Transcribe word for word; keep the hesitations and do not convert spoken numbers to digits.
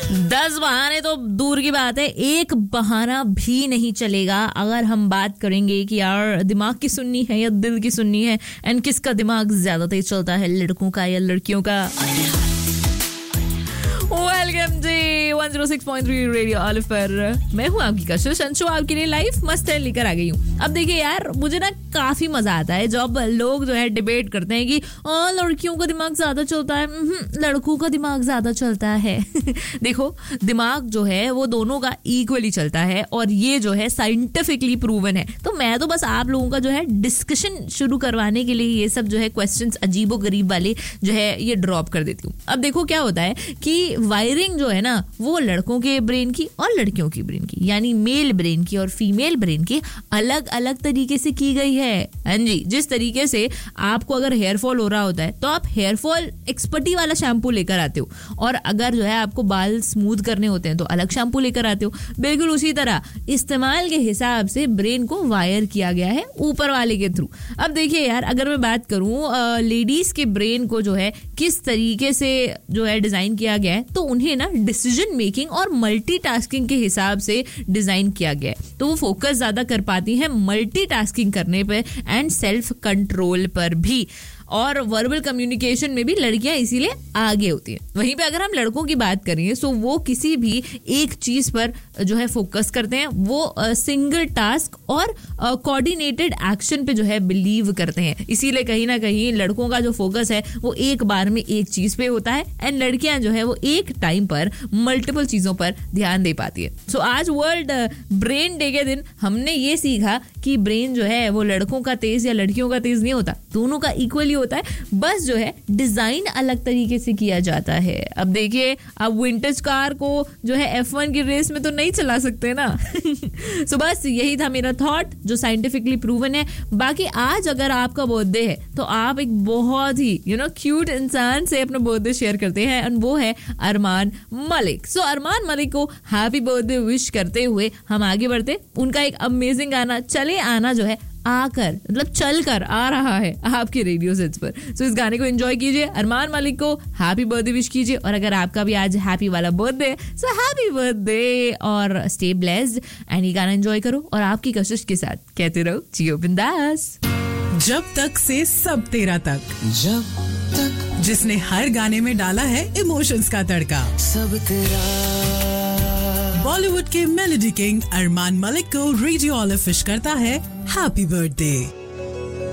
दस बहाने तो दूर की बात है, एक बहाना भी नहीं चलेगा अगर हम बात करेंगे कि यार दिमाग की सुननी है या दिल की सुननी है, एंड किसका दिमाग ज्यादा तेज चलता है, लड़कों का या लड़कियों का। वेलकम जी one zero six point three radio olive पर मैं हूँ आपकी कशिश, अंशु आपके लिए लाइफ मस्त है लेकर आ गई हूँ। अब देखिए यार, मुझे ना काफी मजा आता है जब लोग जो है डिबेट करते हैं कि आ, लड़कियों का दिमाग ज्यादा चलता है, लड़कों का दिमाग ज्यादा चलता है। देखो, दिमाग जो है वो दोनों का इक्वली चलता है और ये जो है साइंटिफिकली प्रूवन है। तो मैं तो बस आप लोगों का जो है डिस्कशन शुरू करवाने के लिए ये सब जो है क्वेश्चंस अजीबो गरीब वाले जो है ये ड्रॉप कर देती हूँ। अब देखो क्या होता है कि वायरिंग जो है ना वो लड़कों के ब्रेन की और लड़कियों की ब्रेन की, यानी मेल ब्रेन की और फीमेल ब्रेन की अलग अलग तरीके से की गई है। हाँ जी, जिस तरीके से आपको अगर हेयर फॉल हो रहा होता है तो आप हेयर फॉल एक्सपर्टी वाला शैम्पू लेकर आते हो, और अगर जो है आपको बाल स्मूथ करने होते हैं तो अलग शैम्पू लेकर आते हो। बिल्कुल उसी तरह इस्तेमाल के हिसाब से ब्रेन को वायर किया गया है ऊपर वाले के थ्रू। अब देखिए यार, अगर मैं बात करूं लेडीज के ब्रेन को जो है किस तरीके से जो है डिजाइन किया गया है, तो उन्हें ना डिसीजन मेकिंग और मल्टीटास्किंग के हिसाब से डिजाइन किया गया है। तो वो फोकस ज्यादा कर पाती हैं मल्टीटास्किंग करने पे एंड सेल्फ कंट्रोल पर भी, और वर्बल कम्युनिकेशन में भी लड़कियां इसीलिए आगे होती हैं। वहीं पे अगर हम लड़कों की बात करें तो वो किसी भी एक चीज पर जो है फोकस करते हैं, वो सिंगल टास्क और कोऑर्डिनेटेड एक्शन पे जो है बिलीव करते हैं। इसीलिए कहीं ना कहीं लड़कों का जो फोकस है वो एक बार में एक चीज पे होता है, एंड लड़कियां जो है वो एक टाइम पर मल्टीपल चीजों पर ध्यान दे पाती है। सो so, आज वर्ल्ड ब्रेन डे के दिन हमने ये सीखा कि ब्रेन जो है वो लड़कों का तेज या लड़कियों का तेज नहीं होता, दोनों का इक्वली होता है, बस जो है डिजाइन अलग तरीके से किया जाता है। अब देखिए, आप विंटेज कार को जो है एफ वन की रेस में तो नहीं चला सकते ना। सो so, बस यही था मेरा थॉट जो साइंटिफिकली प्रूवन है। बाकी आज अगर आपका बर्थडे है तो आप एक बहुत ही यू नो क्यूट इंसान से अपना बर्थडे शेयर करते हैं, और वो है अरमान मलिक। सो so, अरमान मलिक को हैप्पी बर्थडे विश करते हुए हम आगे बढ़ते। उनका एक अमेजिंग गाना चले आना जो है आकर मतलब चल कर आ रहा है आपके रेडियो सेट्स पर। सो so, इस गाने को एंजॉय कीजिए, अरमान मलिक को हैप्पी बर्थडे विश कीजिए, और अगर आपका भी आज हैप्पी वाला बर्थडे है सो हैप्पी बर्थडे और स्टे ब्लेस्ड, एंड ये गाना एंजॉय करो और आपकी कशिश के साथ कहते रहो जियो बिंदास। जब तक से सब तेरा तक, जब तक जिसने हर गाने में डाला है इमोशंस का तड़का, सब तेरा। बॉलीवुड के मेलोडी किंग अरमान मलिक को रेडियो ऑलिव विश करता है हैप्पी बर्थडे।